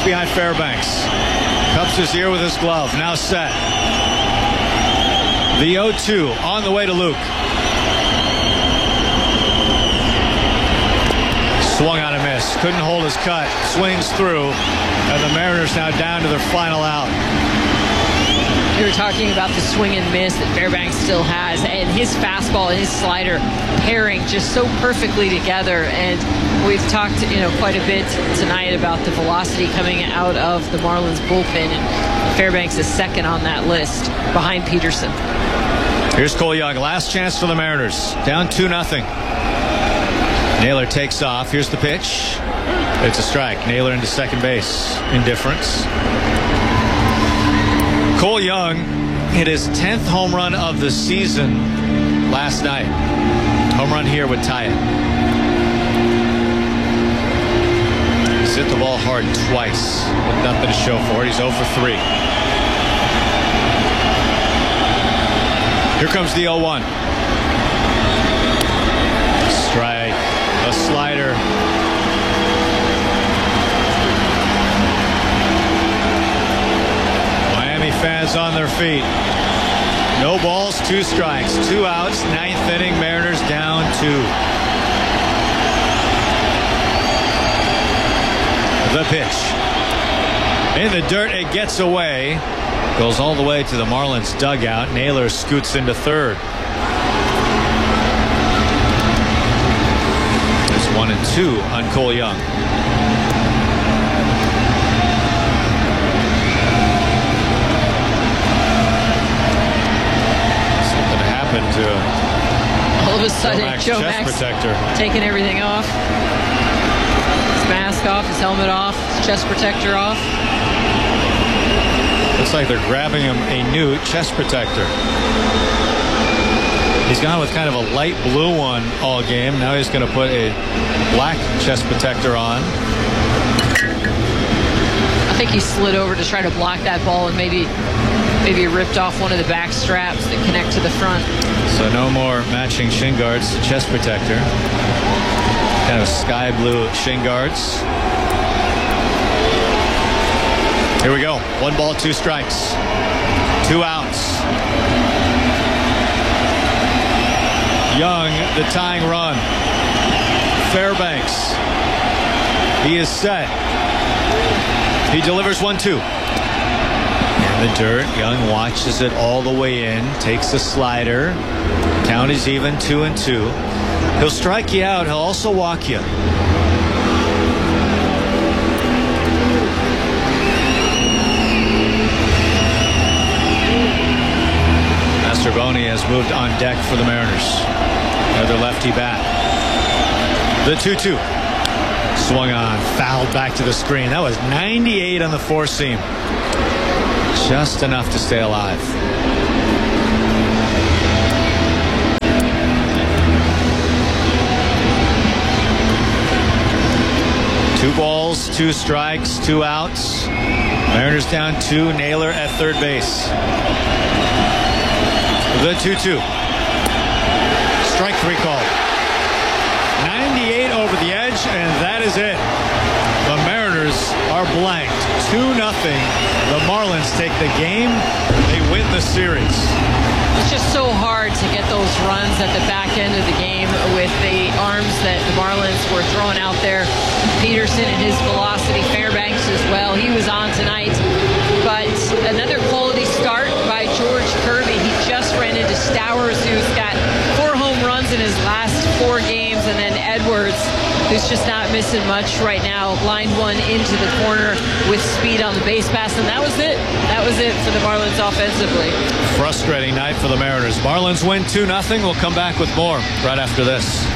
behind Fairbanks. Cups his ear with his glove. Now set. The 0-2 on the way to Luke. Swung on a miss. Couldn't hold his cut. Swings through. And the Mariners now down to their final out. You were talking about the swing and miss that Fairbanks still has, and his fastball and his slider pairing just so perfectly together. And we've talked, quite a bit tonight about the velocity coming out of the Marlins bullpen, and Fairbanks is second on that list behind Peterson. Here's Cole Young. Last chance for the Mariners. Down 2-0. Naylor takes off. Here's the pitch. It's a strike. Naylor into second base. Indifference. Cole Young hit his 10th home run of the season last night. Home run here would tie it. He's hit the ball hard twice with nothing to show for it. He's 0 for 3. Here comes the 0-1. Strike. A slider. Fans on their feet. No balls, 2 strikes, 2 outs, 9th inning. Mariners down 2. The pitch. In the dirt, it gets away. Goes all the way to the Marlins dugout. Naylor scoots into third. It's 1-2 on Cole Young. To all of a sudden, Joe Max protector. Taking everything off. His mask off, his helmet off, his chest protector off. Looks like they're grabbing him a new chest protector. He's gone with kind of a light blue one all game. Now he's going to put a black chest protector on. I think he slid over to try to block that ball and maybe ripped off one of the back straps that connect to the front. So no more matching shin guards, chest protector. Kind of sky blue shin guards. Here we go. 1 ball, 2 strikes. 2 outs. Young, the tying run. Fairbanks. He is set. He delivers 1-2. In the dirt, Young watches it all the way in, takes a slider. Count is even, 2-2. He'll strike you out. He'll also walk you. Mastroboni has moved on deck for the Mariners. Another lefty bat. The 2-2. Swung on, fouled back to the screen. That was 98 on the 4-seam. Just enough to stay alive. Two balls, 2 strikes, 2 outs. Mariners down 2. Naylor at third base. The 2-2. Strike 3 called. 98 over the edge, and that is it. The Mariners are blanked. 2-0. The Marlins take the game. They win the series. It's just so hard to get those runs at the back end of the game with the arms that the Marlins were throwing out there. Peterson and his velocity. Fairbanks as well. He was on tonight. But another quality start by George Kirby. He just ran into Stowers, who's got 4 home runs in his last 4 games. And then Edwards, who's just not missing much right now. Line one into the corner with speed on the base pass. And that was it. That was it for the Marlins offensively. Frustrating night for the Mariners. Marlins win 2-0. We'll come back with more right after this.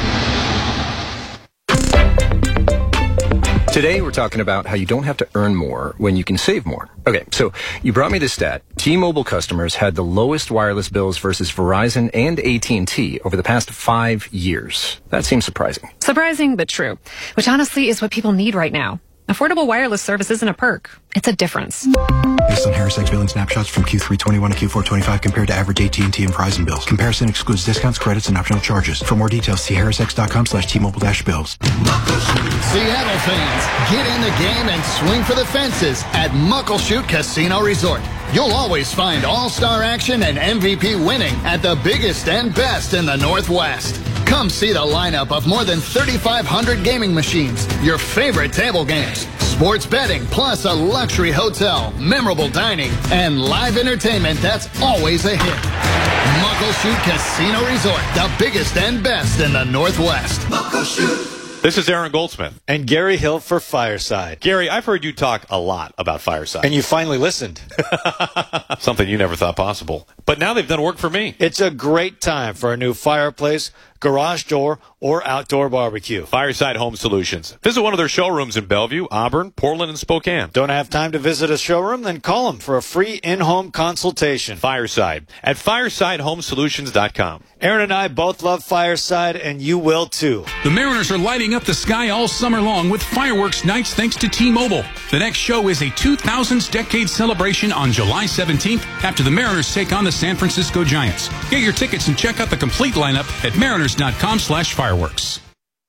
Today, we're talking about how you don't have to earn more when you can save more. Okay, so you brought me this stat. T-Mobile customers had the lowest wireless bills versus Verizon and AT&T over the past 5 years. That seems surprising. Surprising, but true. Which honestly is what people need right now. Affordable wireless service isn't a perk. It's a difference. Based on HarrisX billing snapshots from Q3 21 to Q4 25 compared to average AT&T and Verizon bills. Comparison excludes discounts, credits, and optional charges. For more details, see harrisx.com/T-Mobile-bills. Seattle fans, get in the game and swing for the fences at Muckleshoot Casino Resort. You'll always find all-star action and MVP winning at the biggest and best in the Northwest. Come see the lineup of more than 3,500 gaming machines, your favorite table games, sports betting, plus a luxury hotel, memorable dining, and live entertainment that's always a hit. Muckleshoot Casino Resort, the biggest and best in the Northwest. Muckleshoot. This is Aaron Goldsmith. And Gary Hill for Fireside. Gary, I've heard you talk a lot about Fireside. And you finally listened. Something you never thought possible. But now they've done work for me. It's a great time for a new fireplace, garage door, or outdoor barbecue. Fireside Home Solutions. Visit one of their showrooms in Bellevue, Auburn, Portland, and Spokane. Don't have time to visit a showroom? Then call them for a free in-home consultation. Fireside at firesidehomesolutions.com. Aaron and I both love Fireside, and you will too. The Mariners are lighting up the sky all summer long with fireworks nights thanks to T-Mobile. The next show is a 2000s decade celebration on July 17th after the Mariners take on the San Francisco Giants. Get your tickets and check out the complete lineup at mariners.com/fireworks.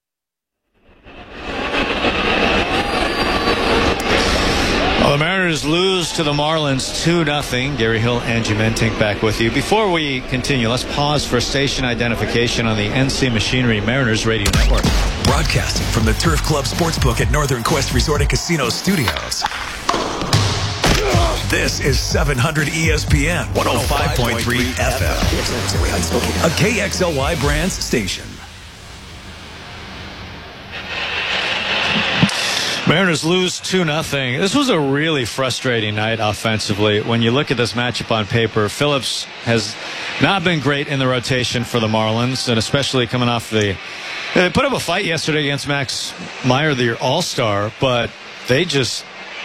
Well, the Mariners lose to the Marlins 2-0. Gary Hill, Angie Mentink back with you. Before we continue, let's pause for station identification on the NC Machinery Mariners Radio Network. Broadcasting from the Turf Club Sportsbook at Northern Quest Resort and Casino Studios. This is 700 ESPN 105.3 FM. A KXLY Brands station. Mariners lose 2-0. This was a really frustrating night offensively. When you look at this matchup on paper, Phillips has not been great in the rotation for the Marlins, and especially coming off they put up a fight yesterday against Max Meyer, the All-Star, but they just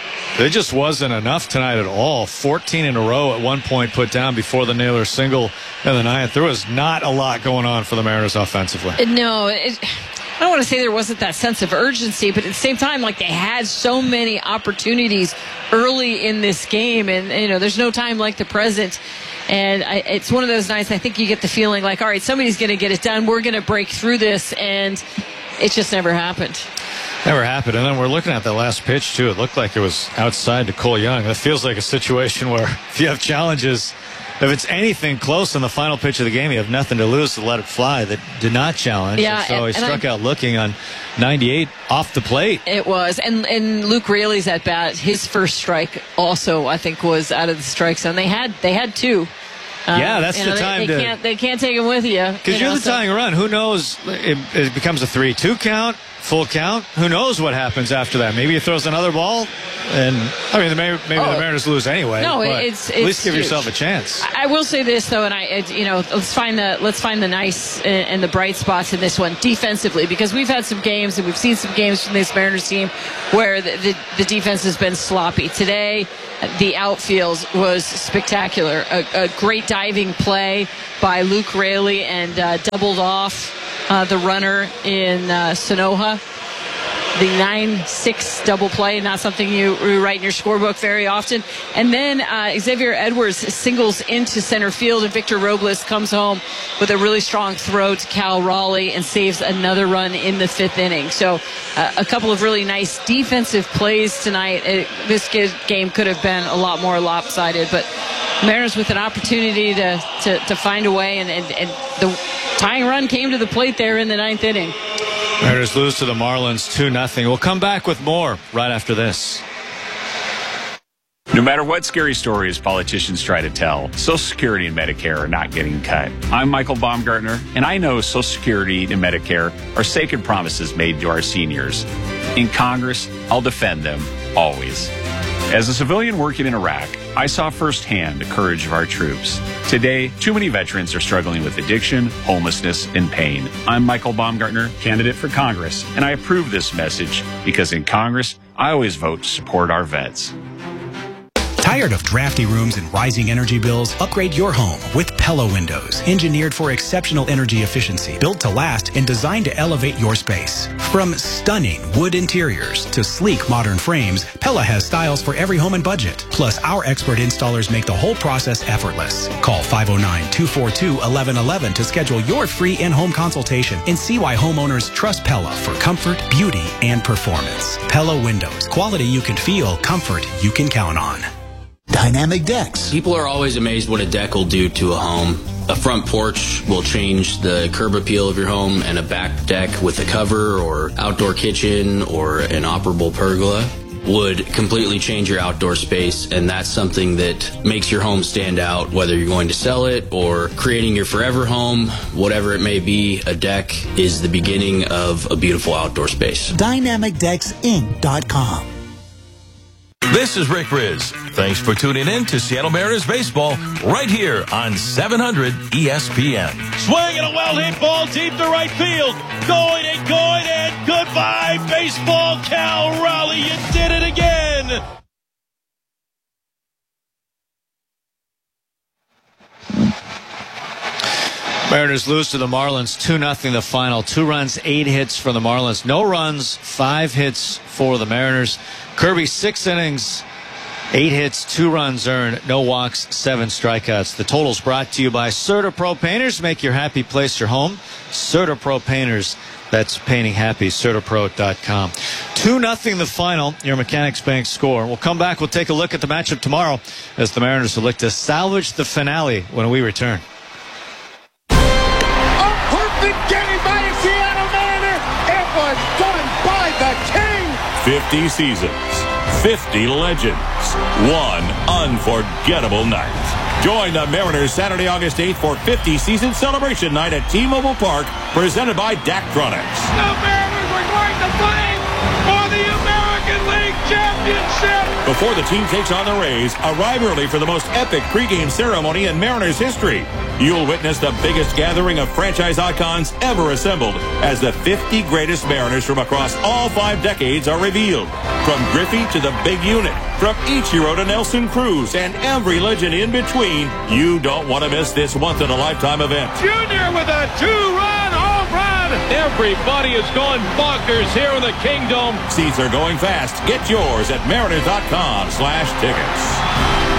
wasn't enough tonight at all. 14 in a row at one point put down before the Naylor single in the ninth. There was not a lot going on for the Mariners offensively. No, I don't want to say there wasn't that sense of urgency, but at the same time, like, they had so many opportunities early in this game, and there's no time like the present. And it's one of those nights I think you get the feeling like, all right, somebody's going to get it done. We're going to break through this, and it just never happened. Never happened. And then we're looking at the last pitch, too. It looked like it was outside to Cole Young. That feels like a situation where if you have challenges, if it's anything close in the final pitch of the game, you have nothing to lose to let it fly. That did not challenge. Yeah, so he struck out looking on 98 off the plate. It was. And Luke Raley's at bat, his first strike also, I think, was out of the strike zone. They had two. Yeah, that's the time they can't take him with you. Because you're the tying run. Who knows? It becomes a 3-2 count, full count. Who knows what happens after that? Maybe he throws another ball, and maybe the Mariners lose anyway. No, it's at least give yourself a chance. I will say this though, and let's find the nice and the bright spots in this one defensively, because we've had some games and we've seen some games from this Mariners team where the defense has been sloppy. Today, the outfield was spectacular. A great diving play by Luke Raley and doubled off the runner in Sonoha. The 9-6 double play, not something you write in your scorebook very often. And then Xavier Edwards singles into center field, and Victor Robles comes home with a really strong throw to Cal Raleigh and saves another run in the fifth inning. So a couple of really nice defensive plays tonight. This game could have been a lot more lopsided, but Mariners with an opportunity to find a way, and the tying run came to the plate there in the ninth inning. Mariners lose to the Marlins 2-0. We'll come back with more right after this. No matter what scary stories politicians try to tell, Social Security and Medicare are not getting cut. I'm Michael Baumgartner, and I know Social Security and Medicare are sacred promises made to our seniors. In Congress, I'll defend them, always. As a civilian working in Iraq, I saw firsthand the courage of our troops. Today, too many veterans are struggling with addiction, homelessness, and pain. I'm Michael Baumgartner, candidate for Congress, and I approve this message because in Congress, I always vote to support our vets. Tired of drafty rooms and rising energy bills? Upgrade your home with Pella windows, engineered for exceptional energy efficiency, built to last, and designed to elevate your space. From stunning wood interiors to sleek modern frames, Pella has styles for every home and budget. Plus, our expert installers make the whole process effortless. Call 509-242-1111 to schedule your free in-home consultation and see why homeowners trust Pella for comfort, beauty, and performance. Pella Windows. Quality you can feel, comfort you can count on. Dynamic decks. People are always amazed what a deck will do to a home. A front porch will change the curb appeal of your home, and a back deck with a cover or outdoor kitchen or an operable pergola would completely change your outdoor space, and that's something that makes your home stand out, whether you're going to sell it or creating your forever home, whatever it may be. A deck is the beginning of a beautiful outdoor space. DynamicDecksInc.com. This is Rick Riz. Thanks for tuning in to Seattle Mariners baseball right here on 700 ESPN. Swing and a well-hit ball deep to right field. Going and goodbye, baseball. Cal Raleigh, you did it again. Mariners lose to the Marlins 2-0 the final. 2 runs, 8 hits for the Marlins. No runs, 5 hits for the Mariners. Kirby, 6 innings, 8 hits, 2 runs earned, no walks, 7 strikeouts. The total's brought to you by CertaPro Painters. Make your happy place your home. CertaPro Painters. That's painting happy. CertaPro.com. 2-0 the final. Your Mechanics Bank score. We'll come back. We'll take a look at the matchup tomorrow as the Mariners will look to salvage the finale when we return. Game by a Seattle Mariner. It was done by the King. 50 seasons, 50 legends, one unforgettable night. Join the Mariners Saturday, August 8th for 50 season celebration night at T-Mobile Park, presented by Daktronics. The Mariners are going to play for the American League Championship. Before the team takes on the Rays, arrive early for the most epic pregame ceremony in Mariners history. You'll witness the biggest gathering of franchise icons ever assembled as the 50 greatest Mariners from across all 5 decades are revealed. From Griffey to the big unit, from Ichiro to Nelson Cruz, and every legend in between, you don't want to miss this once-in-a-lifetime event. Junior with a 2-run home run. Everybody is going bonkers here in the Kingdom. Seats are going fast. Get yours at mariners.com/tickets.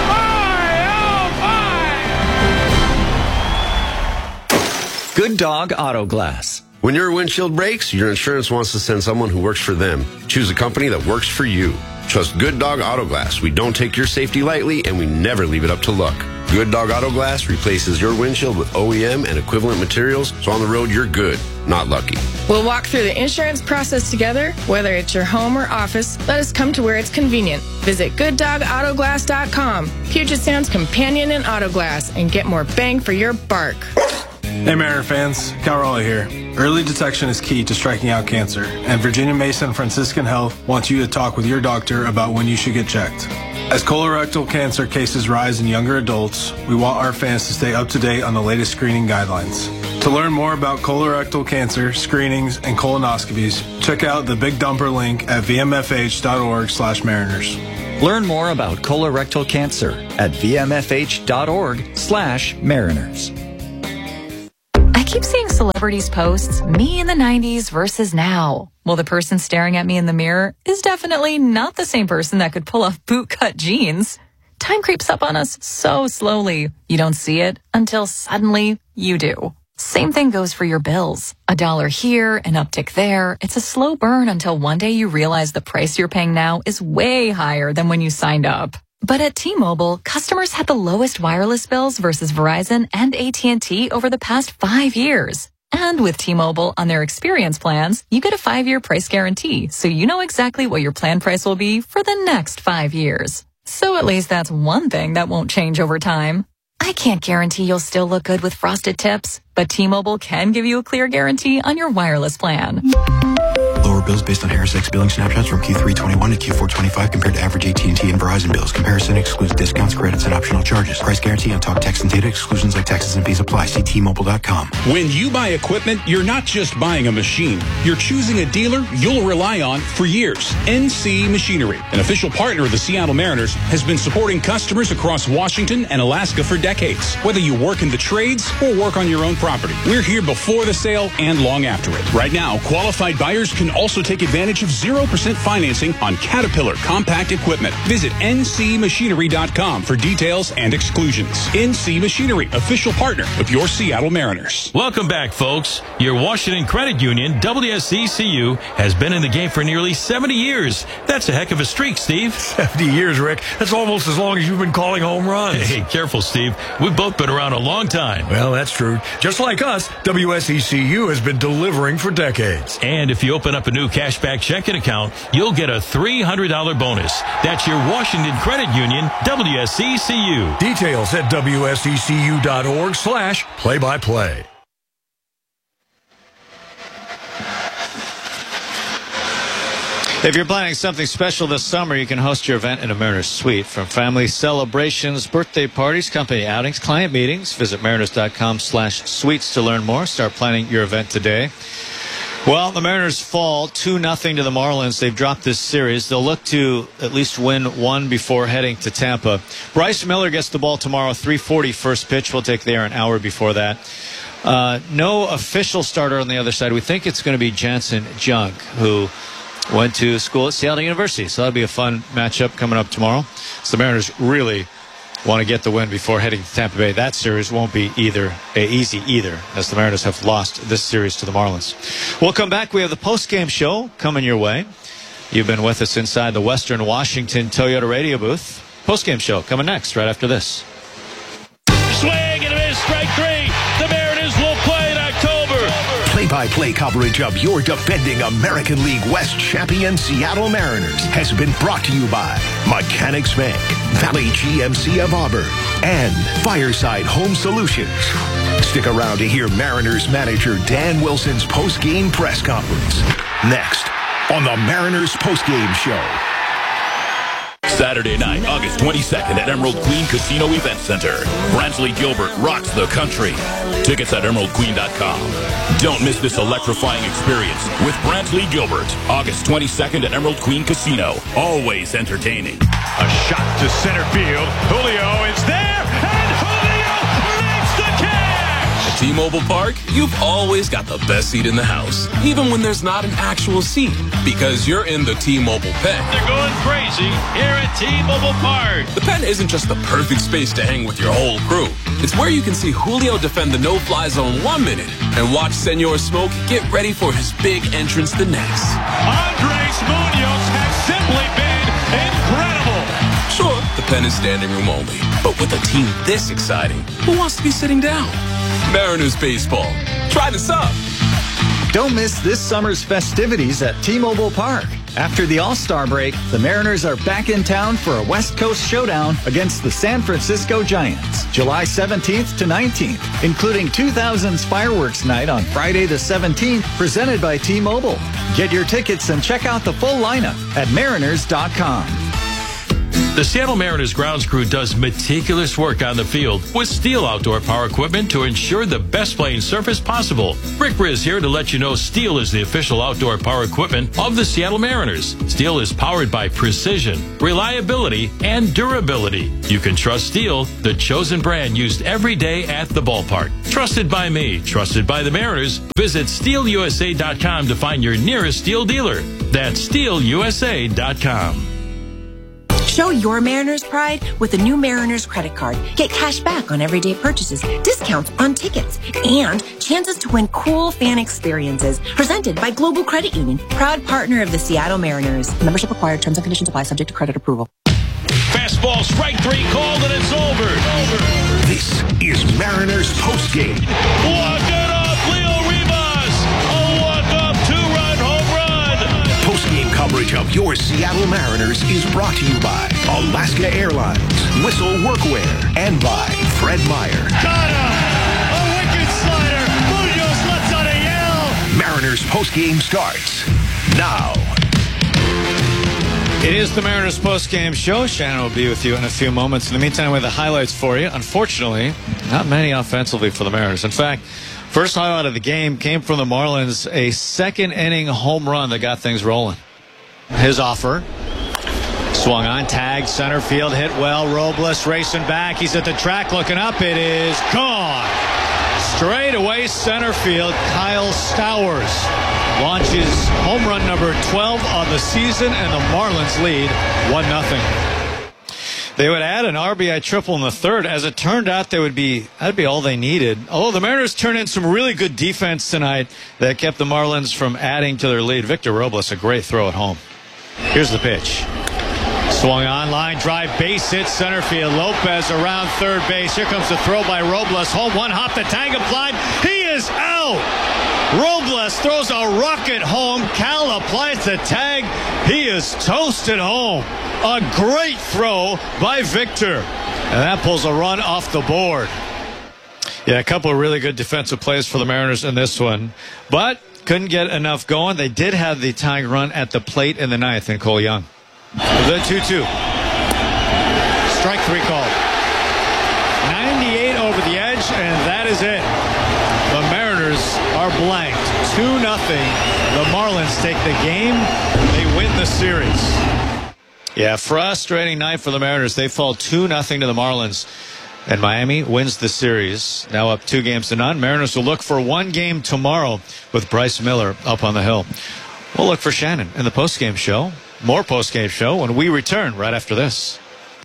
Good Dog Auto Glass. When your windshield breaks, your insurance wants to send someone who works for them. Choose a company that works for you. Trust Good Dog Auto Glass. We don't take your safety lightly, and we never leave it up to luck. Good Dog Auto Glass replaces your windshield with OEM and equivalent materials, so on the road you're good, not lucky. We'll walk through the insurance process together, whether it's your home or office. Let us come to where it's convenient. Visit GoodDogAutoGlass.com, Puget Sound's companion in auto glass, and get more bang for your buck. Hey Mariner fans, Cal Raleigh here. Early detection is key to striking out cancer, and Virginia Mason Franciscan Health wants you to talk with your doctor about when you should get checked. As colorectal cancer cases rise in younger adults, we want our fans to stay up to date on the latest screening guidelines. To learn more about colorectal cancer, screenings, and colonoscopies, check out the Big Dumper link at vmfh.org/mariners. Learn more about colorectal cancer at vmfh.org/mariners. I keep seeing celebrities posts, me in the 90s versus now. Well, the person staring at me in the mirror is definitely not the same person that could pull off bootcut jeans. Time creeps up on us so slowly. You don't see it until suddenly you do. Same thing goes for your bills. $1 here, an uptick there. It's a slow burn until one day you realize the price you're paying now is way higher than when you signed up. But at T-Mobile, customers had the lowest wireless bills versus Verizon and AT&T over the past 5 years. And with T-Mobile on their experience plans, you get a 5-year price guarantee, so you know exactly what your plan price will be for the next 5 years. So at least that's one thing that won't change over time. I can't guarantee you'll still look good with frosted tips, But T-Mobile can give you a clear guarantee on your wireless plan. Lower bills based on ErisX billing snapshots from Q3 21 to Q4 25 compared to average AT&T and Verizon bills. Comparison excludes discounts, credits, and optional charges. Price guarantee on talk, text, and data. Exclusions like taxes and fees apply. See T-Mobile.com. When you buy equipment, you're not just buying a machine. You're choosing a dealer you'll rely on for years. NC Machinery, an official partner of the Seattle Mariners, has been supporting customers across Washington and Alaska for decades. Whether you work in the trades or work on your own property, we're here before the sale and long after it. Right now, qualified buyers can also take advantage of 0% financing on Caterpillar compact equipment. Visit ncmachinery.com for details and exclusions. NC Machinery, official partner of your Seattle Mariners. Welcome back, folks. Your Washington Credit Union, WSECU, has been in the game for nearly 70 years. That's a heck of a streak, Steve. 70 years, Rick. That's almost as long as you've been calling home runs. Hey, careful, Steve. We've both been around a long time. Well, that's true. Just like us, WSECU has been delivering for decades. And if you open up a new cashback checking account, you'll get a $300 bonus. That's your Washington Credit Union, WSECU. Details at WSECU.org/play-by-play. If you're planning something special this summer, you can host your event in a Mariners suite. From family celebrations, birthday parties, company outings, client meetings, visit mariners.com/suites to learn more. Start planning your event today. Well, the Mariners fall 2-0 to the Marlins. They've dropped this series. They'll look to at least win one before heading to Tampa. Bryce Miller gets the ball tomorrow, 3:40 first pitch. We'll take the air an hour before that. No official starter on the other side. We think it's going to be Jansen Junk, who went to school at Seattle University. So that'll be a fun matchup coming up tomorrow. So the Mariners really want to get the win before heading to Tampa Bay. That series won't be easy either, as the Mariners have lost this series to the Marlins. We'll come back. We have the post-game show coming your way. You've been with us inside the Western Washington Toyota radio booth. Post-game show coming next, right after this. Swing and a miss, strike three. The Mariners will play in October. Play-by-play coverage of your defending American League West champion Seattle Mariners has been brought to you by Mechanics Bank, Valley GMC of Auburn, and Fireside Home Solutions. Stick around to hear Mariners manager Dan Wilson's post-game press conference. Next on the Mariners post-game show. Saturday night, August 22nd at Emerald Queen Casino Event Center. Brantley Gilbert rocks the country. Tickets at emeraldqueen.com. Don't miss this electrifying experience with Brantley Gilbert. August 22nd at Emerald Queen Casino. Always entertaining. A shot to center field. Julio is there, and Julio makes the catch! At T-Mobile Park, you've always got the best seat in the house, even when there's not an actual seat, because you're in the T-Mobile pen. They're going crazy here at T-Mobile Park. The pen isn't just the perfect space to hang with your whole crew. It's where you can see Julio defend the no-fly zone 1 minute and watch Senor Smoke get ready for his big entrance the next. Andres Munoz has simply been incredible. Sure, the pen is standing room only, but with a team this exciting, who wants to be sitting down? Mariners baseball. Try this up. Don't miss this summer's festivities at T-Mobile Park. After the All-Star break, the Mariners are back in town for a West Coast showdown against the San Francisco Giants, July 17th to 19th, including 2000's Fireworks Night on Friday the 17th, presented by T-Mobile. Get your tickets and check out the full lineup at mariners.com. The Seattle Mariners grounds crew does meticulous work on the field with Steel outdoor power equipment to ensure the best playing surface possible. Rick Riz here to let you know Steel is the official outdoor power equipment of the Seattle Mariners. Steel is powered by precision, reliability, and durability. You can trust Steel, the chosen brand used every day at the ballpark. Trusted by me, trusted by the Mariners. Visit SteelUSA.com to find your nearest Steel dealer. That's SteelUSA.com. Show your Mariners pride with the new Mariners credit card. Get cash back on everyday purchases, discounts on tickets, and chances to win cool fan experiences. Presented by Global Credit Union, proud partner of the Seattle Mariners. Membership required. Terms and conditions apply, subject to credit approval. Fastball, strike three, called, and it's over. This is Mariners postgame. Walk it up, Leo Rivas. A walk-off two-run home run. Postgame coverage of your Seattle Mariners is brought to you by Alaska Airlines, Whistle Workwear, and by Fred Meyer. Got him! A wicked slider, Mariners postgame starts now. It is the Mariners postgame show. Shannon will be with you in a few moments. In the meantime, we have the highlights for you. Unfortunately, not many offensively for the Mariners. In fact, first highlight of the game came from the Marlins, a second-inning home run that got things rolling. His offer. Swung on, tagged, center field, hit well. Robles racing back. He's at the track looking up. It is gone. Straight away center field. Kyle Stowers launches home run number 12 on the season, and the Marlins lead 1-0. They would add an RBI triple in the third. As it turned out, that'd be all they needed. Although the Mariners turned in some really good defense tonight that kept the Marlins from adding to their lead. Victor Robles, a great throw at home. Here's the pitch. Swung on, line drive, base hit, center field. Lopez around third base. Here comes the throw by Robles. Home one, hop the tag applied. He is out. Robles throws a rocket home. Cal applies the tag. He is toasted home. A great throw by Victor. And that pulls a run off the board. Yeah, a couple of really good defensive plays for the Mariners in this one. But couldn't get enough going. They did have the tying run at the plate in the ninth in Cole Young. The 2-2. Strike three called. 98 over the edge, and that is it. The Mariners are blanked. 2-0. The Marlins take the game. They win the series. Yeah, frustrating night for the Mariners. They fall 2-0 to the Marlins. And Miami wins the series. Now up 2-0. Mariners will look for one game tomorrow with Bryce Miller up on the hill. We'll look for Shannon in the postgame show. More postgame show when we return right after this.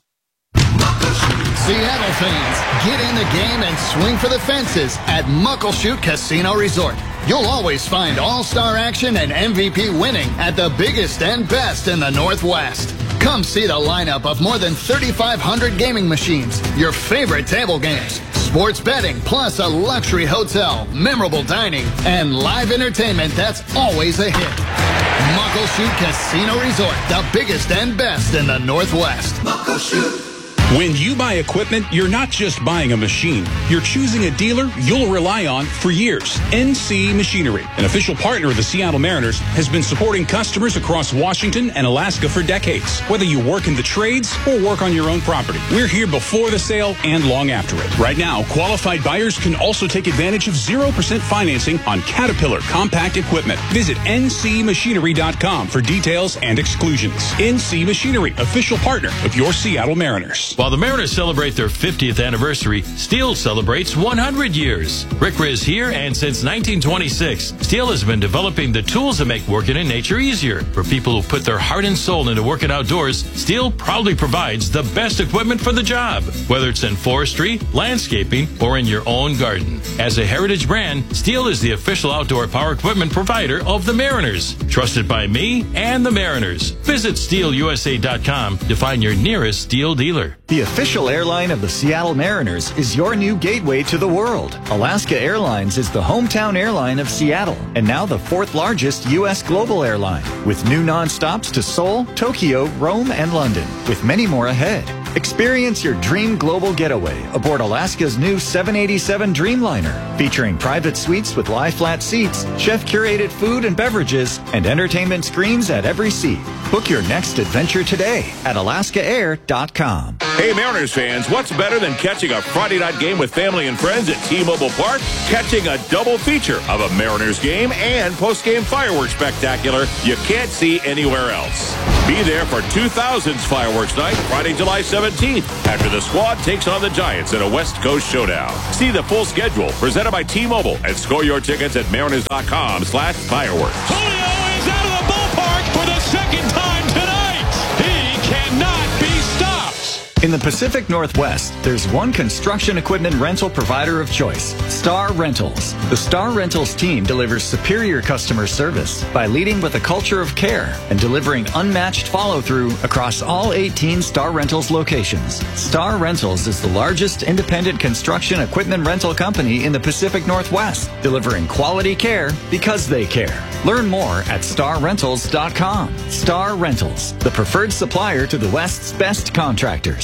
Seattle fans, get in the game and swing for the fences at Muckleshoot Casino Resort. You'll always find all-star action and MVP winning at the biggest and best in the Northwest. Come see the lineup of more than 3,500 gaming machines, your favorite table games, sports betting, plus a luxury hotel, memorable dining, and live entertainment that's always a hit. Muckleshoot Casino Resort, the biggest and best in the Northwest. Muckleshoot. When you buy equipment, you're not just buying a machine. You're choosing a dealer you'll rely on for years. NC Machinery, an official partner of the Seattle Mariners, has been supporting customers across Washington and Alaska for decades. Whether you work in the trades or work on your own property, we're here before the sale and long after it. Right now, qualified buyers can also take advantage of 0% financing on Caterpillar compact equipment. Visit ncmachinery.com for details and exclusions. NC Machinery, official partner of your Seattle Mariners. While the Mariners celebrate their 50th anniversary, Steel celebrates 100 years. Rick Riz here, and since 1926, Steel has been developing the tools that make working in nature easier. For people who put their heart and soul into working outdoors, Steel proudly provides the best equipment for the job, whether it's in forestry, landscaping, or in your own garden. As a heritage brand, Steel is the official outdoor power equipment provider of the Mariners. Trusted by me and the Mariners. Visit SteelUSA.com to find your nearest Steel dealer. The official airline of the Seattle Mariners is your new gateway to the world. Alaska Airlines is the hometown airline of Seattle and now the fourth largest U.S. global airline, with new nonstops to Seoul, Tokyo, Rome, and London, with many more ahead. Experience your dream global getaway aboard Alaska's new 787 Dreamliner, featuring private suites with lie-flat seats, chef-curated food and beverages, and entertainment screens at every seat. Book your next adventure today at alaskaair.com. Hey, Mariners fans, what's better than catching a Friday night game with family and friends at T-Mobile Park? Catching a double feature of a Mariners game and post-game fireworks spectacular you can't see anywhere else. Be there for 2000's Fireworks Night, Friday, July 17th, after the squad takes on the Giants in a West Coast showdown. See the full schedule presented by T-Mobile and score your tickets at mariners.com/fireworks. Julio is out of the ballpark for the second time tonight. He cannot be stopped. In the Pacific Northwest, there's one construction equipment rental provider of choice, Star Rentals. The Star Rentals team delivers superior customer service by leading with a culture of care and delivering unmatched follow-through across all 18 Star Rentals locations. Star Rentals is the largest independent construction equipment rental company in the Pacific Northwest, delivering quality care because they care. Learn more at starrentals.com. Star Rentals, the preferred supplier to the West's best contractors.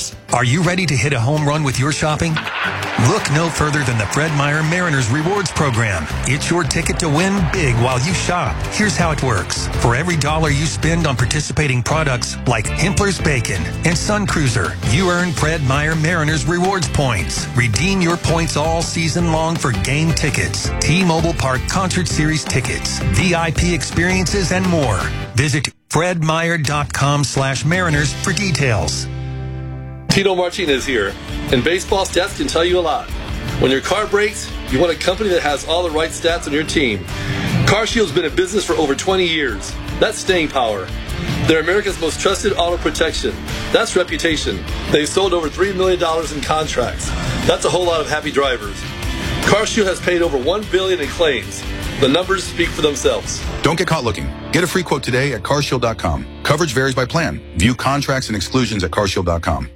Mariners. Are you ready to hit a home run with your shopping? Look no further than the Fred Meyer Mariners Rewards Program. It's your ticket to win big while you shop. Here's how it works. For every $1 you spend on participating products like Hempler's Bacon and Sun Cruiser, you earn Fred Meyer Mariners Rewards points. Redeem your points all season long for game tickets, T-Mobile Park Concert Series tickets, VIP experiences, and more. Visit fredmeyer.com/Mariners for details. Tito Martinez here, and baseball stats can tell you a lot. When your car breaks, you want a company that has all the right stats on your team. CarShield's been in business for over 20 years. That's staying power. They're America's most trusted auto protection. That's reputation. They've sold over $3 million in contracts. That's a whole lot of happy drivers. CarShield has paid over $1 billion in claims. The numbers speak for themselves. Don't get caught looking. Get a free quote today at carshield.com. Coverage varies by plan. View contracts and exclusions at carshield.com.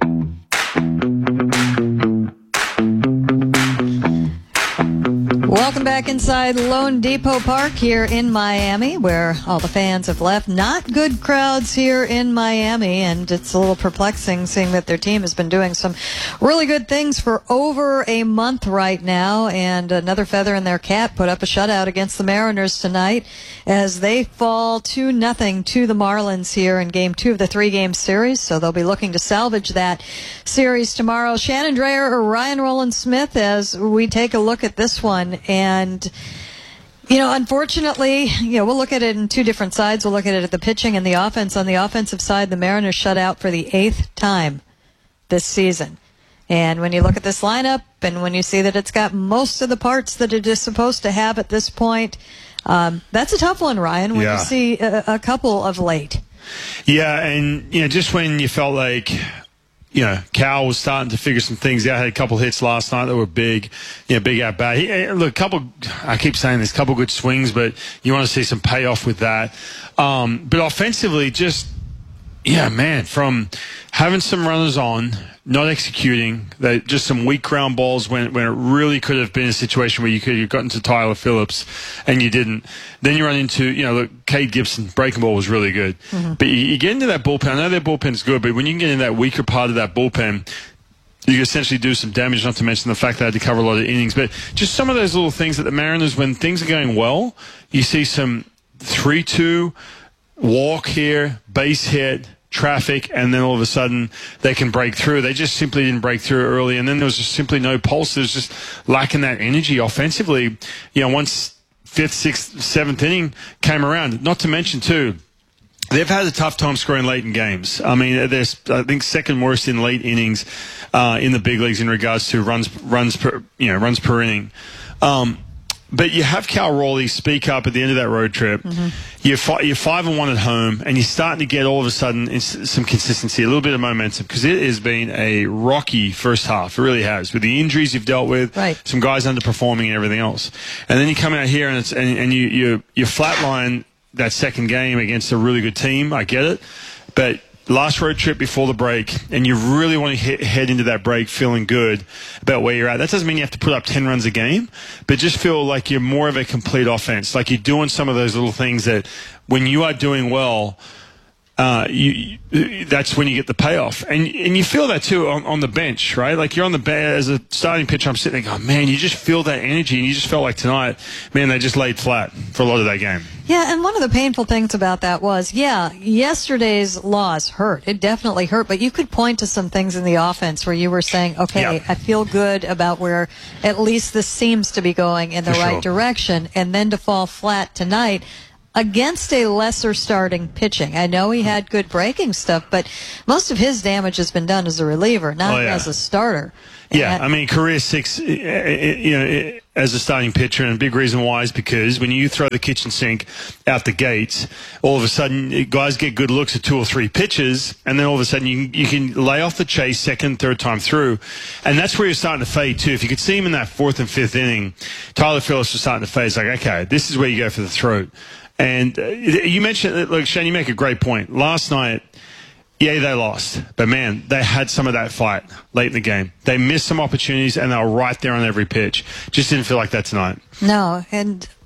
Welcome back inside Lone Depot Park here in Miami, where all the fans have left. Not good crowds here in Miami, and it's a little perplexing seeing that their team has been doing some really good things for over a month right now, and another feather in their cap, put up a shutout against the Mariners tonight as they fall 2-0 to the Marlins here in Game 2 of the 3-game series, so they'll be looking to salvage that series tomorrow. Shannon Drayer or Ryan Rowland-Smith as we take a look at this one. And, unfortunately, we'll look at it in two different sides. We'll look at it at the pitching and the offense. On the offensive side, the Mariners shut out for the 8th time this season. And when you look at this lineup and when you see that it's got most of the parts that it is supposed to have at this point, that's a tough one, Ryan, when you see a couple of late. Yeah, and, just when you felt like Cal was starting to figure some things out. Had a couple hits last night that were big, big at bat. I keep saying there's a couple good swings, but you want to see some payoff with that. But offensively, from having some runners on, not executing, just some weak ground balls when it really could have been a situation where you could have gotten to Tyler Phillips and you didn't. Then you run into, Cade Gibson, breaking ball was really good. Mm-hmm. But you get into that bullpen. I know their bullpen's good, but when you can get in that weaker part of that bullpen, you can essentially do some damage, not to mention the fact that I had to cover a lot of innings. But just some of those little things that the Mariners, when things are going well, you see some 3-2, walk here, base hit, traffic, and then all of a sudden they can break through. They just simply didn't break through early, and then there was just simply no pulse. There's just lacking that energy offensively. Once 5th, 6th, 7th inning came around, not to mention too, they've had a tough time scoring late in games. I mean, they're, I think, second worst in late innings in the big leagues in regards to runs per inning. But you have Cal Raleigh speak up at the end of that road trip. Mm-hmm. You're 5-1 at home, and you're starting to get all of a sudden some consistency, a little bit of momentum, because it has been a rocky first half. It really has, with the injuries you've dealt with, some guys underperforming and everything else. And then you come out here and you flatline that second game against a really good team. I get it, but last road trip before the break, and you really want to head into that break feeling good about where you're at. That doesn't mean you have to put up 10 runs a game, but just feel like you're more of a complete offense, like you're doing some of those little things that when you are doing well, that's when you get the payoff. And you feel that too on the bench, right? Like you're on the bench as a starting pitcher. I'm sitting there going, man, you just feel that energy, and you just felt like tonight, man, they just laid flat for a lot of that game. Yeah, and one of the painful things about that was, yesterday's loss hurt. It definitely hurt, but you could point to some things in the offense where you were saying, okay, I feel good about where at least this seems to be going in the right direction, and then to fall flat tonight against a lesser starting pitching. I know he had good breaking stuff, but most of his damage has been done as a reliever, not as a starter. Yeah, I mean, career 6, as a starting pitcher, and a big reason why is because when you throw the kitchen sink out the gates, all of a sudden guys get good looks at 2 or 3 pitches, and then all of a sudden you can lay off the chase second, third time through, and that's where you're starting to fade too. If you could see him in that 4th and 5th inning, Tyler Phillips was starting to fade. It's like, okay, this is where you go for the throat. And you mentioned, look, Shane, you make a great point. Last night, they lost. But, man, they had some of that fight late in the game. They missed some opportunities, and they were right there on every pitch. Just didn't feel like that tonight. No, and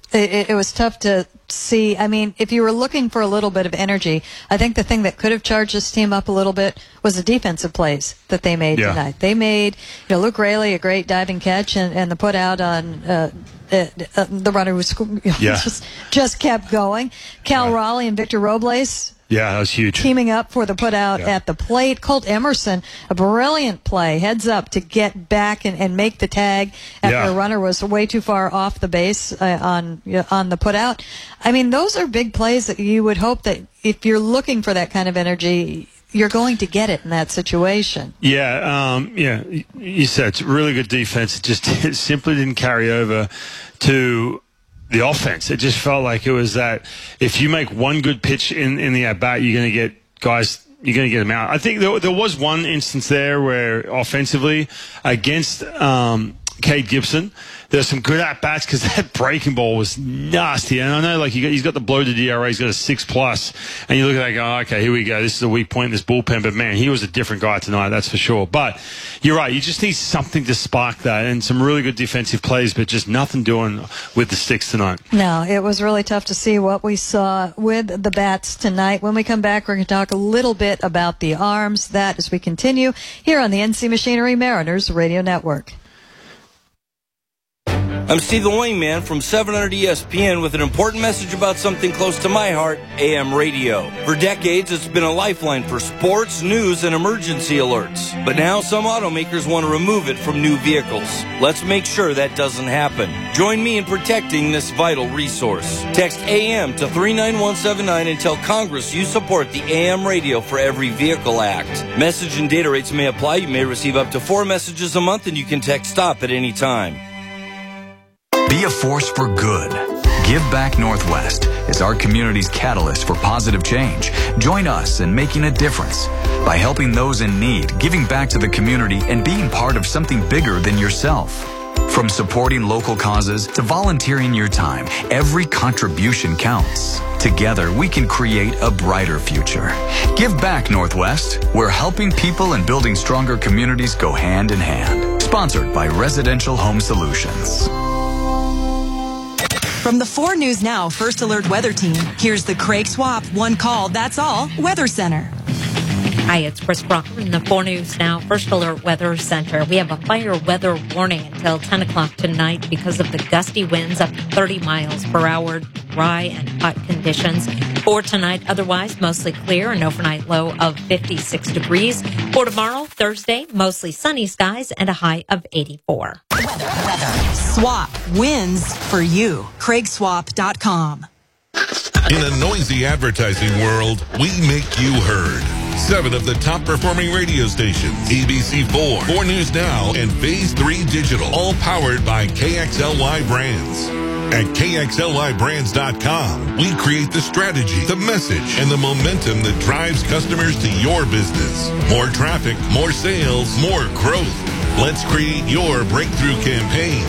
it was tough to see. I mean, if you were looking for a little bit of energy, I think the thing that could have charged this team up a little bit was the defensive plays that they made tonight. They made, Luke Raley a great diving catch and the put out on the runner who just kept going. Cal Raleigh and Victor Robles. Yeah, that was huge. Teaming up for the put out at the plate. Colt Emerson, a brilliant play, heads up to get back and make the tag after a runner was way too far off the base on the put out. I mean, those are big plays that you would hope that if you're looking for that kind of energy, you're going to get it in that situation. Yeah, you said it's really good defense. It simply didn't carry over to the offense. It just felt like it was that if you make one good pitch in the at-bat, you're going to get guys, you're going to get them out. I think there was one instance there where offensively against Cade Gibson, there's some good at-bats because that breaking ball was nasty. And I know he's got the bloated ERA, he's got a 6+, and you look at that and go, okay, here we go. This is a weak point in this bullpen. But, man, he was a different guy tonight, that's for sure. But you're right. You just need something to spark that and some really good defensive plays, but just nothing doing with the sticks tonight. No, it was really tough to see what we saw with the bats tonight. When we come back, we're going to talk a little bit about the arms. That as we continue here on the NC Machinery Mariners Radio Network. I'm Stephen Wingman from 700 ESPN with an important message about something close to my heart, AM radio. For decades, it's been a lifeline for sports, news, and emergency alerts. But now some automakers want to remove it from new vehicles. Let's make sure that doesn't happen. Join me in protecting this vital resource. Text AM to 39179 and tell Congress you support the AM Radio for Every Vehicle Act. Message and data rates may apply. You may receive up to 4 messages a month, and you can text STOP at any time. Be a force for good. Give Back Northwest is our community's catalyst for positive change. Join us in making a difference by helping those in need, giving back to the community, and being part of something bigger than yourself. From supporting local causes to volunteering your time, every contribution counts. Together, we can create a brighter future. Give Back Northwest, where helping people and building stronger communities go hand in hand. Sponsored by Residential Home Solutions. From the 4 News Now First Alert Weather Team, here's the Craig Swap One Call, That's All Weather Center. Hi, it's Chris Crocker in the 4 News Now First Alert Weather Center. We have a fire weather warning until 10 o'clock tonight because of the gusty winds up to 30 miles per hour, dry and hot conditions. For tonight, otherwise mostly clear, an overnight low of 56 degrees. For tomorrow, Thursday, mostly sunny skies and a high of 84. Weather. Swap wins for you. CraigSwap.com. In a noisy advertising world, we make you heard. 7 of the top performing radio stations, ABC4, 4 News Now, and Phase 3 Digital, all powered by KXLY Brands. At KXLYBrands.com, we create the strategy, the message, and the momentum that drives customers to your business. More traffic, more sales, more growth. Let's create your breakthrough campaign.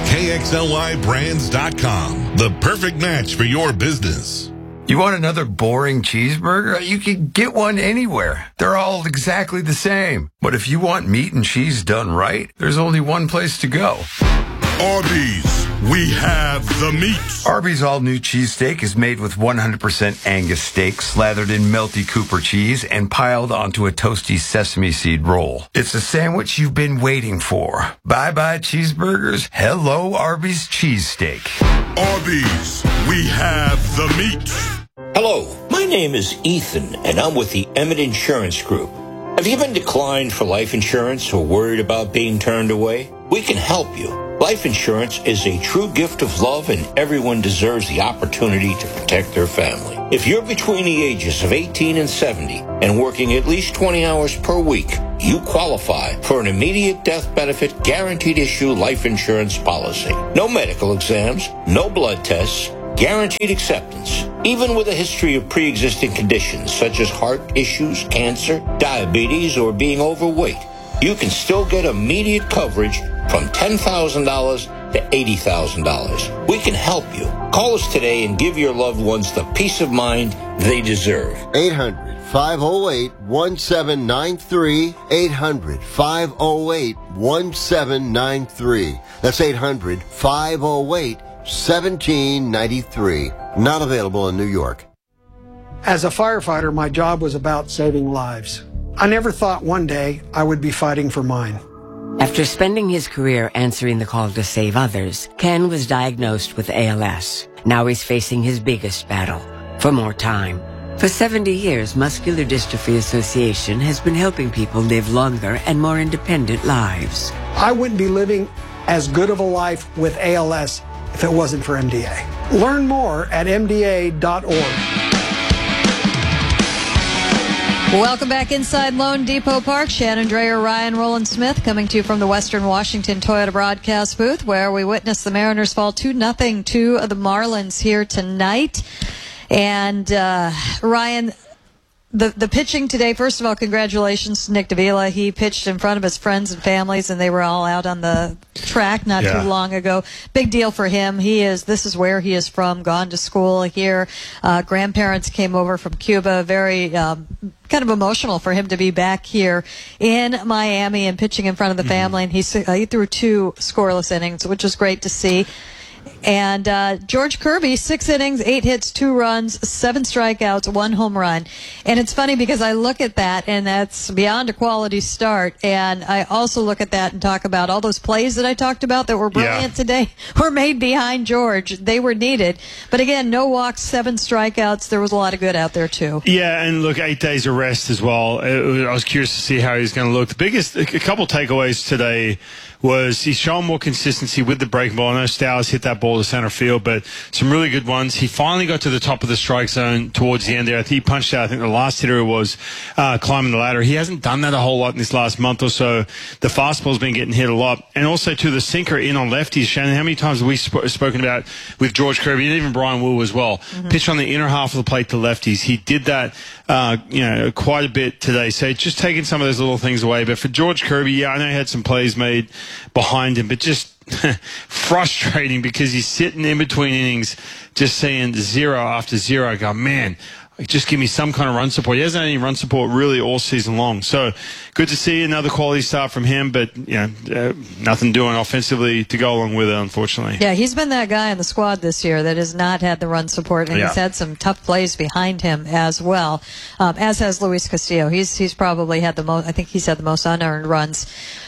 KXLYBrands.com, the perfect match for your business. You want another boring cheeseburger? You can get one anywhere. They're all exactly the same. But if you want meat and cheese done right, there's only one place to go. Arby's, we have the meat. Arby's all-new cheesesteak is made with 100% Angus steak, slathered in melty Cooper cheese, and piled onto a toasty sesame seed roll. It's a sandwich you've been waiting for. Bye-bye cheeseburgers. Hello, Arby's cheesesteak. Arby's, we have the meat. Hello, my name is Ethan, and I'm with the Emmett Insurance Group. Have you been declined for life insurance or worried about being turned away? We can help you. Life insurance is a true gift of love, and everyone deserves the opportunity to protect their family. If you're between the ages of 18 and 70 and working at least 20 hours per week, you qualify for an immediate death benefit guaranteed issue life insurance policy. No medical exams, no blood tests, guaranteed acceptance. Even with a history of pre-existing conditions such as heart issues, cancer, diabetes, or being overweight, you can still get immediate coverage from $10,000 to $80,000. We can help you. Call us today and give your loved ones the peace of mind they deserve. 800-508-1793. 800-508-1793. That's 800-508-1793. 1793. Not available in New York. As a firefighter, my job was about saving lives. I never thought one day I would be fighting for mine. After spending his career answering the call to save others, Ken was diagnosed with ALS. Now he's facing his biggest battle, for more time. For 70 years, Muscular Dystrophy Association has been helping people live longer and more independent lives. I wouldn't be living as good of a life with ALS if it wasn't for MDA. Learn more at MDA.org. Welcome back inside Lone Depot Park. Shannon Drayer, Ryan Roland Smith coming to you from the Western Washington Toyota broadcast booth, where we witnessed the Mariners fall 2-0 to the Marlins here tonight. And Ryan, the pitching today, first of all, congratulations to Nick Davila. He pitched in front of his friends and families, and they were all out on the track not too long ago. Big deal for him. This is where he is from, gone to school here. Grandparents came over from Cuba. Very kind of emotional for him to be back here in Miami and pitching in front of the family. And he threw 2 scoreless innings, which was great to see. And George Kirby, 6 innings, 8 hits, 2 runs, 7 strikeouts, 1 home run. And it's funny because I look at that, and that's beyond a quality start. And I also look at that and talk about all those plays that I talked about that were brilliant today were made behind George. They were needed. But again, no walks, 7 strikeouts. There was a lot of good out there, too. Yeah, and look, 8 days of rest as well. I was curious to see how he's going to look. A couple takeaways today was he's shown more consistency with the breaking ball. I know Stowers hit that ball to center field, but some really good ones. He finally got to the top of the strike zone towards the end there. I think he punched out, I think the last hitter was climbing the ladder. He hasn't done that a whole lot in this last month or so. The fastball's been getting hit a lot. And also, to the sinker in on lefties. Shannon, how many times have we spoken about with George Kirby and even Brian Wu as well? Pitch on the inner half of the plate to lefties. He did that quite a bit today. So just taking some of those little things away. But for George Kirby, I know he had some plays made behind him, but just frustrating because he's sitting in between innings just saying 0 after 0. I go, man, just give me some kind of run support. He hasn't had any run support really all season long. So good to see another quality start from him, but nothing doing offensively to go along with it, unfortunately. Yeah, he's been that guy in the squad this year that has not had the run support, and he's had some tough plays behind him as well, as has Luis Castillo. He's probably had the most. I think he's had the most unearned runs.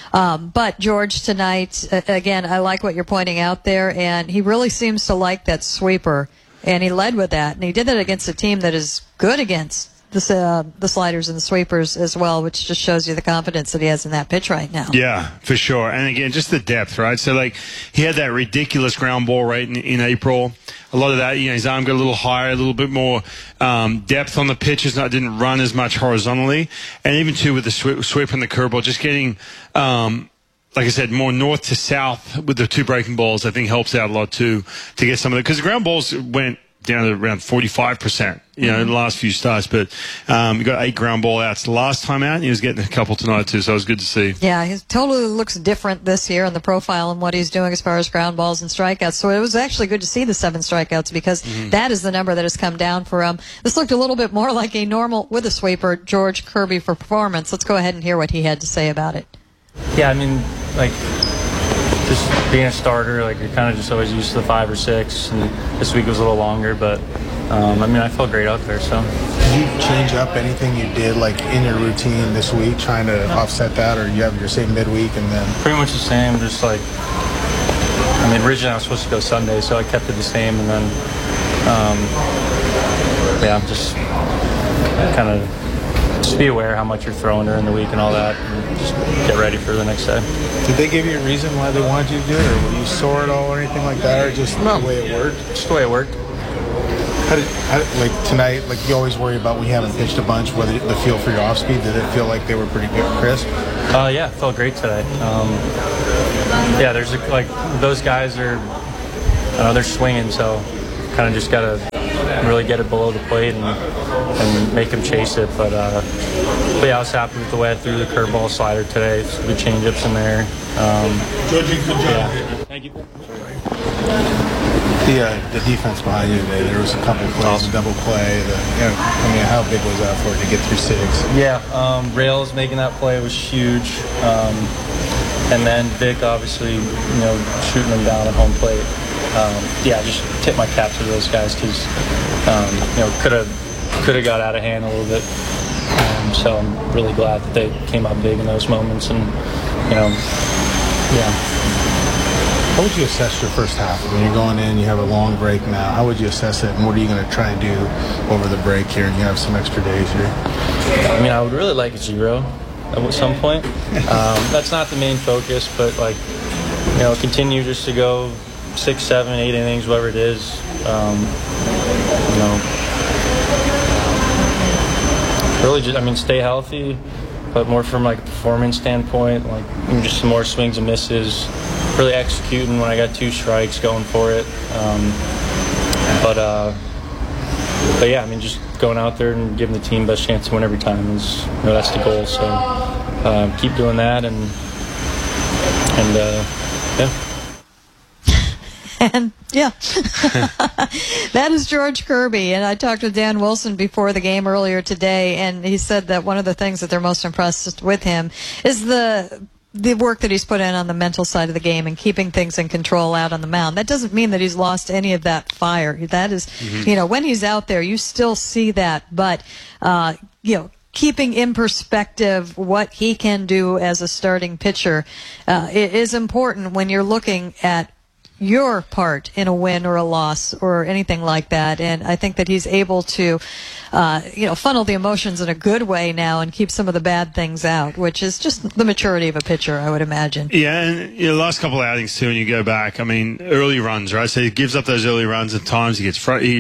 But George tonight, again, I like what you're pointing out there, and he really seems to like that sweeper, and he led with that, and he did that against a team that is good against the sliders and the sweepers as well, which just shows you the confidence that he has in that pitch right now. Yeah, for sure. And again, just the depth, right? So, he had that ridiculous ground ball rate in April. A lot of that, his arm got a little higher, a little bit more depth on the pitches, didn't run as much horizontally. And even, too, with the sweep and the curveball, just getting, like I said, more north to south with the 2 breaking balls, I think helps out a lot, too, to get some of it. Because the ground balls went down to around 45%, in the last few starts. But we got 8 ground ball outs the last time out, and he was getting a couple tonight, too, so it was good to see. Yeah, he totally looks different this year in the profile and what he's doing as far as ground balls and strikeouts. So it was actually good to see the 7 strikeouts because that is the number that has come down for him. This looked a little bit more like a normal, with a sweeper, George Kirby for performance. Let's go ahead and hear what he had to say about it. Yeah, I mean, just being a starter, you're kind of just always used to the 5 or 6, and this week was a little longer, but I felt great out there. So, did you change up anything you did in your routine this week, trying to offset that, or you have your same midweek and then? Pretty much the same. Just originally I was supposed to go Sunday, so I kept it the same, and then just kind of just be aware how much you're throwing during the week and all that, and just get ready for the next day. Did they give you a reason why they wanted you to do it, or were you sore at all or anything like that, or just the way it worked? Just the way it worked. Tonight, you always worry about when you haven't pitched a bunch, whether the feel for your off speed, did it feel like they were pretty good, crisp? Yeah, it felt great today. There's those guys are, they're swinging, so kind of just got to really get it below the plate and make them chase it. But I was happy with the way I threw the curveball slider today. Some good changeups in there. George, good job. Yeah. Thank you. The defense behind you today, there was a couple plays, double play. How big was that for to get through 6? Yeah, Rails making that play was huge. And then Vic obviously, shooting them down at home plate. just tip my cap to those guys because could have got out of hand a little bit. So I'm really glad that they came up big in those moments, and How would you assess your first half? When you're going in, you have a long break now. How would you assess it, and what are you going to try and do over the break here? And you have some extra days here. I mean, I would really like a 0 at some point. That's not the main focus, but continue just to go 6, 7, 8 innings, whatever it is. Really just, stay healthy, but more from like a performance standpoint, like just some more swings and misses, really executing when I got 2 strikes, going for it. But yeah, just going out there and giving the team best chance to win every time is, that's the goal. So keep doing that, and yeah. And yeah, that is George Kirby. And I talked with Dan Wilson before the game earlier today, and he said that one of the things that they're most impressed with him is the work that he's put in on the mental side of the game and keeping things in control out on the mound. That doesn't mean that he's lost any of that fire. That is, when he's out there, you still see that. But, keeping in perspective what he can do as a starting pitcher is important when you're looking at your part in a win or a loss or anything like that. And I think that he's able to, funnel the emotions in a good way now and keep some of the bad things out, which is just the maturity of a pitcher, I would imagine. Yeah, and the last couple of outings too, when you go back, early runs, right? So he gives up those early runs at times. He gets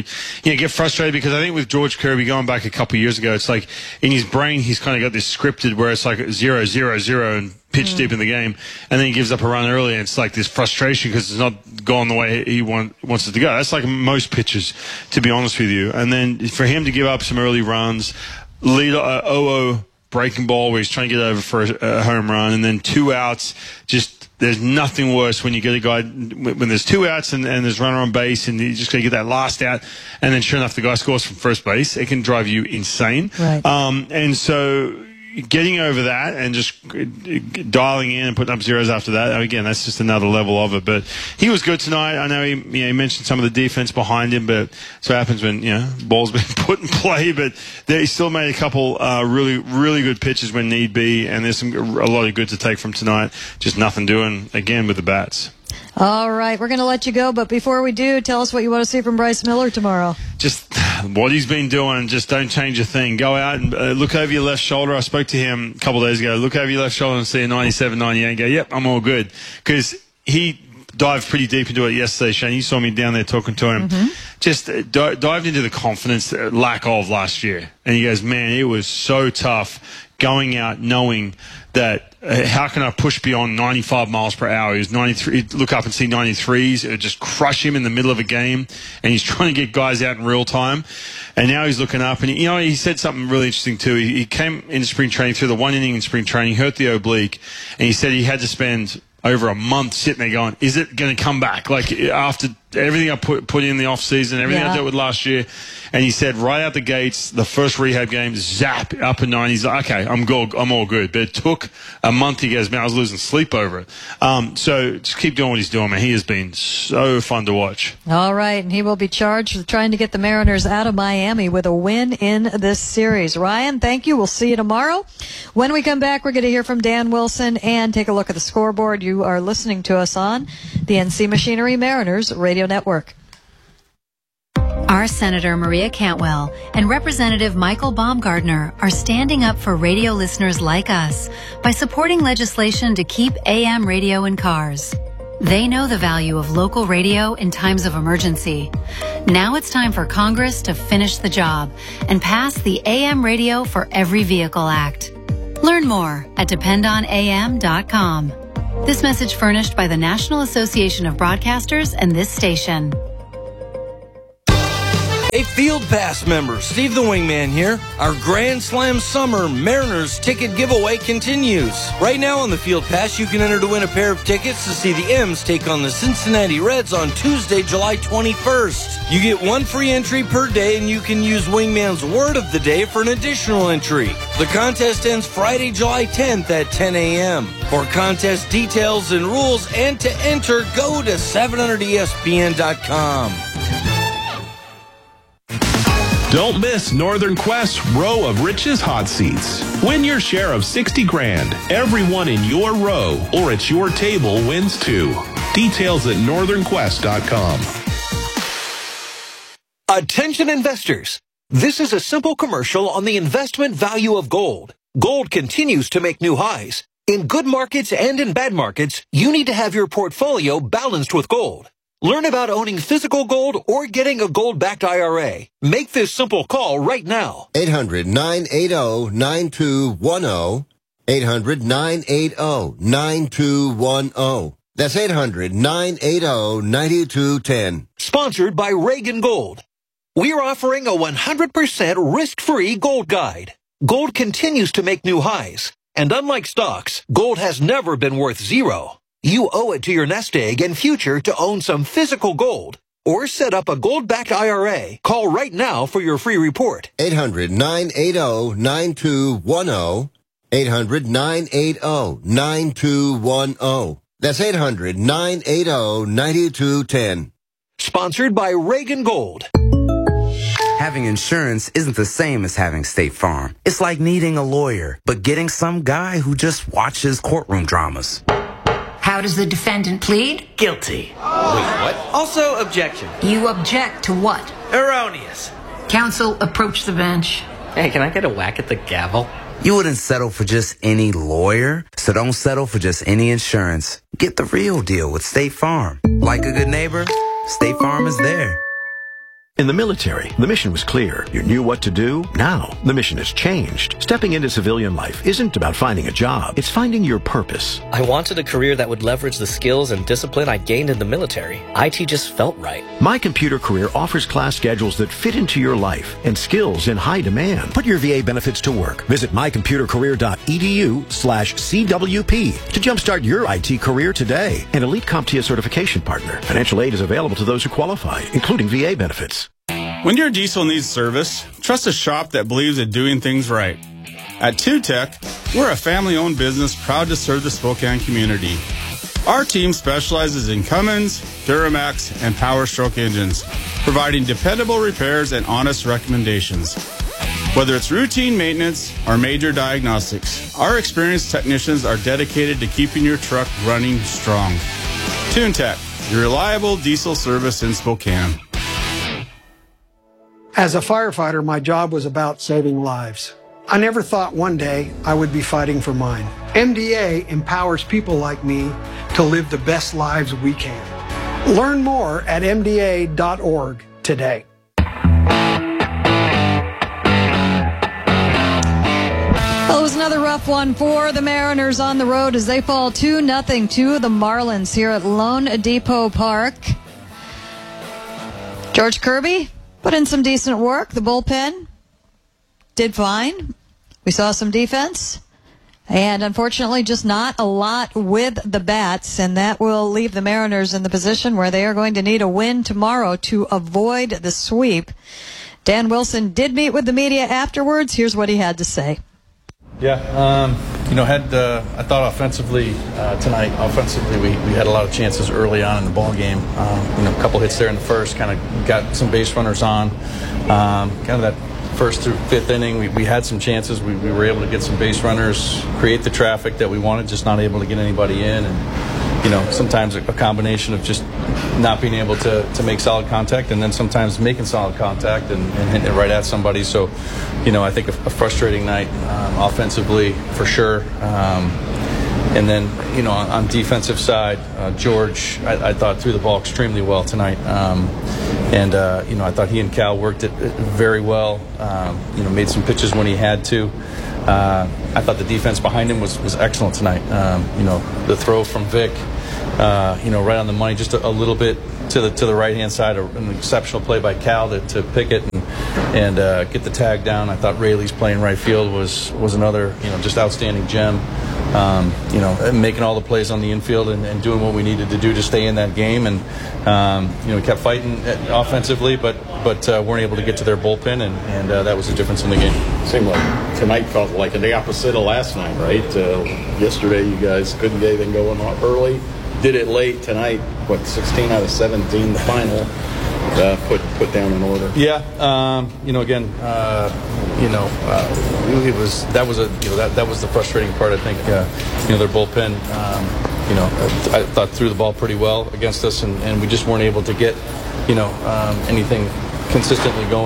get frustrated because I think with George Kirby going back a couple of years ago, it's like in his brain he's kind of got this scripted where it's like 0, 0, 0 and pitch deep in the game, and then he gives up a run early, and it's like this frustration because it's not gone the way he wants it to go. That's like most pitchers, to be honest with you. And then for him to give up some early runs, lead 0-0 breaking ball where he's trying to get over for a home run, and then 2 outs, just there's nothing worse when you get a guy when there's 2 outs and there's runner on base and you just got to get that last out, and then sure enough the guy scores from first base. It can drive you insane. Right. And so getting over that and just dialing in and putting up zeros after that, again, that's just another level of it. But he was good tonight. I know he mentioned some of the defense behind him, but that's what happens when ball's been put in play. But he still made a couple really, really good pitches when need be, and there's a lot of good to take from tonight. Just nothing doing again with the bats. All right, we're going to let you go, but before we do, tell us what you want to see from Bryce Miller tomorrow. Just what he's been doing, just don't change a thing. Go out and look over your left shoulder. I spoke to him a couple of days ago. Look over your left shoulder and see a 97, 98 and go, yep, I'm all good. Because he dived pretty deep into it yesterday, Shane. You saw me down there talking to him. Just dived into the confidence lack of last year. And he goes, man, it was so tough going out knowing that how can I push beyond 95 miles per hour? He was 93. He'd look up and see 93s. It would just crush him in the middle of a game. And he's trying to get guys out in real time. And now he's looking up. And, he said something really interesting, too. He came into spring training through the 1 inning in spring training, hurt the oblique. And he said he had to spend over a month sitting there going, is it going to come back? Like, after everything I put in the off season, everything I dealt with last year. And he said right out the gates, the first rehab game, zap, up and 9. He's like, okay, I'm all good. But it took a month. He goes, man, I was losing sleep over it. So just keep doing what he's doing, man. He has been so fun to watch. All right, and he will be charged with trying to get the Mariners out of Miami with a win in this series. Ryan, thank you. We'll see you tomorrow. When we come back, we're going to hear from Dan Wilson and take a look at the scoreboard. You are listening to us on the NC Machinery Mariners Radio Network. Our Senator Maria Cantwell and Representative Michael Baumgardner are standing up for radio listeners like us by supporting legislation to keep AM radio in cars. They know the value of local radio in times of emergency. Now it's time for Congress to finish the job and pass the AM Radio for Every Vehicle Act. Learn more at dependonam.com. This message furnished by the National Association of Broadcasters and this station. Hey, Field Pass members, Steve the Wingman here. Our Grand Slam Summer Mariners ticket giveaway continues. Right now on the Field Pass, you can enter to win a pair of tickets to see the M's take on the Cincinnati Reds on Tuesday, July 21st. You get one free entry per day, and you can use Wingman's word of the day for an additional entry. The contest ends Friday, July 10th at 10 a.m. For contest details and rules and to enter, go to 700ESPN.com. Don't miss Northern Quest's row of Rich's hot seats. Win your share of $60,000. Everyone in your row or at your table wins too. Details at northernquest.com. Attention investors. This is a simple commercial on the investment value of gold. Gold continues to make new highs. In good markets and in bad markets, you need to have your portfolio balanced with gold. Learn about owning physical gold or getting a gold-backed IRA. Make this simple call right now. 800-980-9210. 800-980-9210. That's 800-980-9210. Sponsored by Reagan Gold. We're offering a 100% risk-free gold guide. Gold continues to make new highs. And unlike stocks, gold has never been worth zero. You owe it to your nest egg and future to own some physical gold. Or set up a gold-backed IRA. Call right now for your free report. 800-980-9210. 800-980-9210. That's 800-980-9210. Sponsored by Reagan Gold. Having insurance isn't the same as having State Farm. It's like needing a lawyer, but getting some guy who just watches courtroom dramas. How does the defendant plead? Guilty. Wait, what? Also, objection. You object to what? Erroneous. Counsel, approach the bench. Hey, can I get a whack at the gavel? You wouldn't settle for just any lawyer, so don't settle for just any insurance. Get the real deal with State Farm. Like a good neighbor, State Farm is there. In the military, the mission was clear. You knew what to do. Now, the mission has changed. Stepping into civilian life isn't about finding a job. It's finding your purpose. I wanted a career that would leverage the skills and discipline I gained in the military. IT just felt right. My Computer Career offers class schedules that fit into your life and skills in high demand. Put your VA benefits to work. Visit mycomputercareer.edu/CWP to jumpstart your IT career today. An Elite CompTIA certification partner. Financial aid is available to those who qualify, including VA benefits. When your diesel needs service, trust a shop that believes in doing things right. At TuTech, we're a family-owned business proud to serve the Spokane community. Our team specializes in Cummins, Duramax, and Power Stroke engines, providing dependable repairs and honest recommendations. Whether it's routine maintenance or major diagnostics, our experienced technicians are dedicated to keeping your truck running strong. TuneTech, your reliable diesel service in Spokane. As a firefighter, my job was about saving lives. I never thought one day I would be fighting for mine. MDA empowers people like me to live the best lives we can. Learn more at MDA.org today. Well, it was another rough one for the Mariners on the road as they fall 2-0 to the Marlins here at Lone Depot Park. George Kirby put in some decent work. The bullpen did fine. We saw some defense. And unfortunately, just not a lot with the bats. And that will leave the Mariners in the position where they are going to need a win tomorrow to avoid the sweep. Dan Wilson did meet with the media afterwards. Here's what he had to say. Yeah, I thought offensively tonight, we had a lot of chances early on in the ball game. A couple hits there in the first, kind of got some base runners on. Kind of that first through fifth inning, we had some chances. We were able to get some base runners, create the traffic that we wanted, just not able to get anybody in. And, sometimes a combination of just not being able to make solid contact and then sometimes making solid contact and hitting it right at somebody. So, I think a frustrating night offensively for sure. And then, on defensive side, George, I thought threw the ball extremely well tonight. I thought he and Cal worked it very well. Made some pitches when he had to. I thought the defense behind him was excellent tonight. The throw from Vic, right on the money, just a little bit to the right-hand side, an exceptional play by Cal to pick it and get the tag down. I thought Rayleigh's playing right field was another, just outstanding gem. Making all the plays on the infield and doing what we needed to do to stay in that game. And, we kept fighting offensively, but weren't able to get to their bullpen, and that was the difference in the game. Seemed like tonight felt like the opposite of last night, right? Yesterday you guys couldn't get anything going early. Did it late tonight. 16 out of 17 the final. Put down an order. Yeah, that was the frustrating part. I think their bullpen, I thought threw the ball pretty well against us, and we just weren't able to get anything consistently going.